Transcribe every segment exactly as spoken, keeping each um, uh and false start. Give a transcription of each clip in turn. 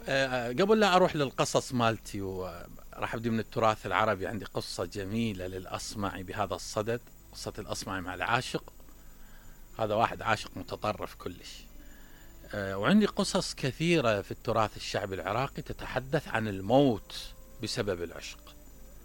أه قبل لا أروح للقصص مالتي، وراح أبدي من التراث العربي. عندي قصة جميلة للأصمعي بهذا الصدد، قصة الأصمعي مع العاشق. هذا واحد عاشق متطرف كلش. أه وعندي قصص كثيرة في التراث الشعبي العراقي تتحدث عن الموت بسبب العشق.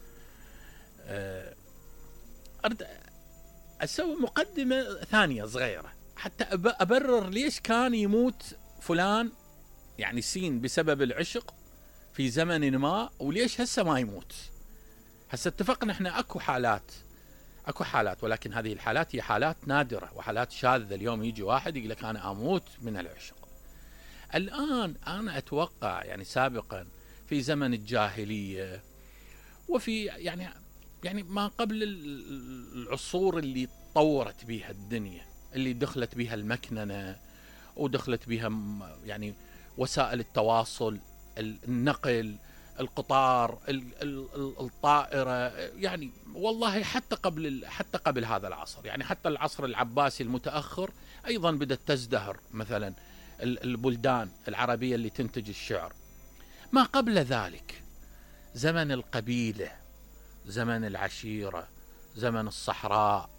أه أرد أسوي مقدمة ثانية صغيرة حتى أبرر ليش كان يموت فلان، يعني سين، بسبب العشق في زمن ما، وليش هسه ما يموت. هسه اتفقنا احنا اكو حالات اكو حالات ولكن هذه الحالات هي حالات نادرة وحالات شاذة. اليوم يجي واحد يقول لك انا اموت من العشق. الان انا اتوقع يعني سابقا في زمن الجاهلية وفي يعني يعني ما قبل العصور اللي تطورت بها الدنيا، اللي دخلت بها المكننة ودخلت بها يعني وسائل التواصل، النقل، القطار، الطائرة، يعني والله حتى قبل حتى قبل هذا العصر، يعني حتى العصر العباسي المتأخر أيضا بدأت تزدهر مثلا البلدان العربية اللي تنتج الشعر. ما قبل ذلك زمن القبيلة، زمن العشيرة، زمن الصحراء،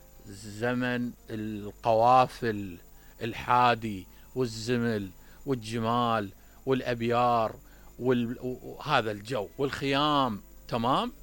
زمن القوافل، الحادي والزمل والجمال والأبيار وهذا الجو والخيام. تمام،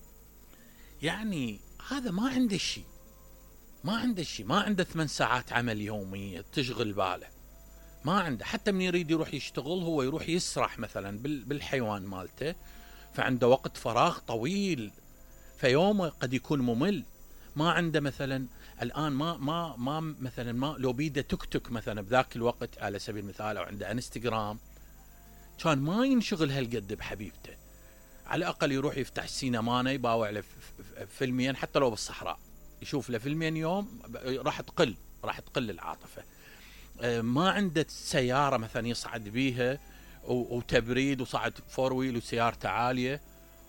يعني هذا ما عنده شيء، ما عنده شيء، ما عنده ثمان ساعات عمل يومية تشغل باله، ما عنده. حتى من يريد يروح يشتغل هو يروح يسرح مثلا بالحيوان مالته، فعنده وقت فراغ طويل، فيومه قد يكون ممل. ما عنده مثلا الآن ما ما ما مثلا ما لو بيده تك تك مثلا بذاك الوقت على سبيل المثال، أو عنده انستغرام، كان ما ينشغل هالقد بحبيبته. على الأقل يروح يفتح السينمانة يباوع له فيلمين حتى لو بالصحراء، يشوف له فيلمين يوم، راح تقل راح تقل العاطفة. ما عنده سيارة مثلا يصعد بيها وتبريد وصعد فور ويل وسيارته عالية،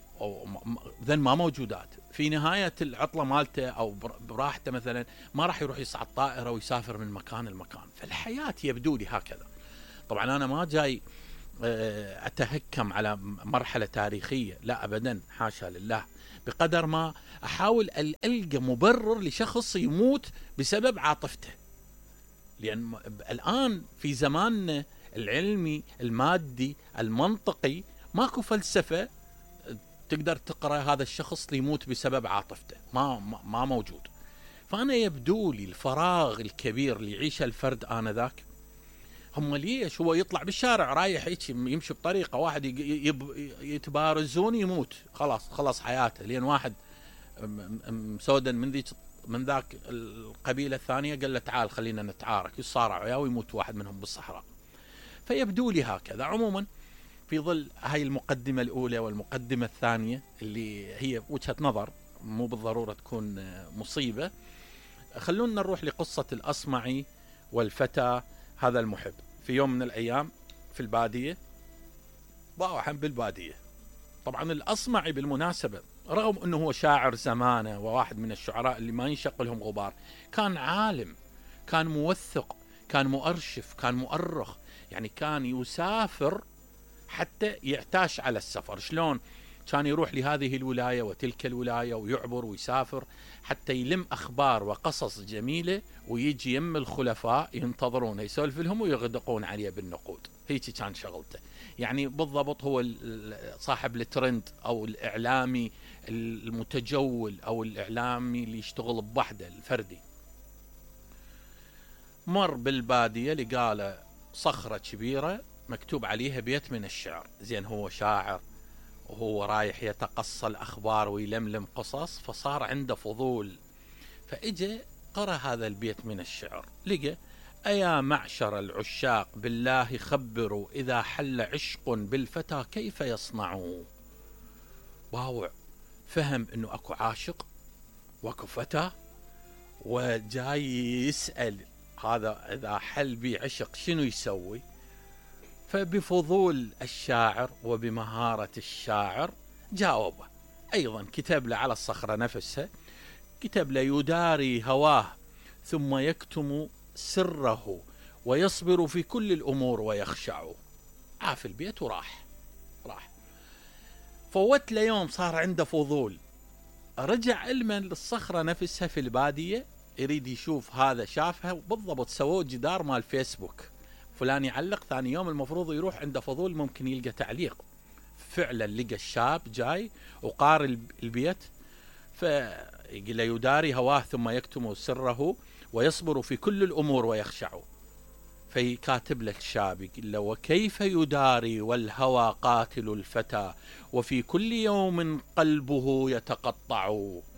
ذن ما موجودات. في نهاية العطلة مالته أو براحته مثلا ما راح يروح يصعد طائرة ويسافر من مكان لمكان. فالحياة يبدو لي هكذا. طبعا أنا ما جاي أتهكم على مرحلة تاريخية، لا أبدا، حاشا لله، بقدر ما أحاول ألقى مبرر لشخص يموت بسبب عاطفته. لأن الآن في زماننا العلمي المادي المنطقي ماكو فلسفة تقدر تقرأ هذا الشخص ليموت بسبب عاطفته، ما, ما, ما موجود. فأنا يبدو لي الفراغ الكبير اللي يعيشه الفرد آنذاك. هم ليش هو يطلع بالشارع رايح يمشي بطريقة، واحد يتبارزون يموت، خلاص خلاص حياته. لأن واحد مسودا من ذيك من ذاك القبيلة الثانية قال له تعال خلينا نتعارك، يصارع وياه ويموت واحد منهم بالصحراء. فيبدو لي هكذا. عموما في ظل هاي المقدمة الأولى والمقدمة الثانية اللي هي وجهة نظر مو بالضرورة تكون مصيبة، خلونا نروح لقصة الأصمعي والفتى هذا المحب. في يوم من الأيام في البادية، ضاوحا بالبادية. طبعا الأصمعي بالمناسبة رغم أنه هو شاعر زمانه وواحد من الشعراء اللي ما ينشق لهم غبار، كان عالم، كان موثق، كان مؤرشف، كان مؤرخ، يعني كان يسافر حتى يعتاش على السفر. شلون كان يروح لهذه الولاية وتلك الولاية ويعبر ويسافر حتى يلم أخبار وقصص جميلة، ويجي يم الخلفاء ينتظرونه يسولف لهم ويغدقون عليه بالنقود. هيك كان شغلته. يعني بالضبط هو صاحب الترند أو الإعلامي المتجول أو الإعلامي اللي يشتغل بوحده الفردي. مر بالبادية لقى صخرة كبيرة مكتوب عليها بيت من الشعر. زين هو شاعر وهو رايح يتقصى الأخبار ويلملم قصص، فصار عنده فضول، فإجا قرأ هذا البيت من الشعر. لقى: أيا معشر العشاق بالله خبروا، إذا حل عشق بالفتى كيف يصنعوا. باوع فهم أنه أكو عاشق وأكو فتى، وجاي يسأل هذا إذا حل بي عشق شنو يسوي. فبفضول الشاعر وبمهارة الشاعر جاوبه. أيضا كتب له على الصخرة نفسها، كتب له: يداري هواه ثم يكتم سره، ويصبر في كل الأمور ويخشع. عاف البيت وراح راح فوت له يوم صار عنده فضول، رجع علما للصخرة نفسها في البادية يريد يشوف هذا، شافها بالضبط سووه جدار مال فيسبوك، فلان يعلق، ثاني يوم المفروض يروح عنده فضول ممكن يلقى تعليق، فعلا لقى الشاب جاي وقار البيت، فيقول له يداري هواه ثم يكتم سره ويصبر في كل الأمور ويخشع، فيكاتب لك الشاب يقول له وكيف يداري والهوى قاتل الفتى وفي كل يوم قلبه يتقطع.